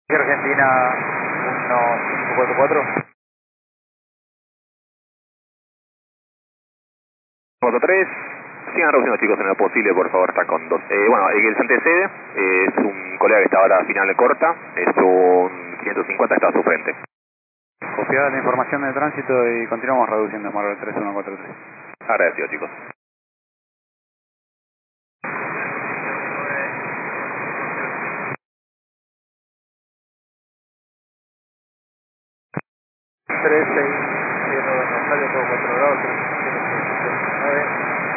Argentina 1544. Moto 3, sigan reduciendo chicos en lo posible, por favor, está con dos. Bueno, el que se antecede es un colega que está ahora a final de corta, es un 550, está a su frente. Copiada la información de tránsito y continuamos reduciendo Marvel 3143. Agradecido chicos. Rosario, todo 4 grados, 3, 9.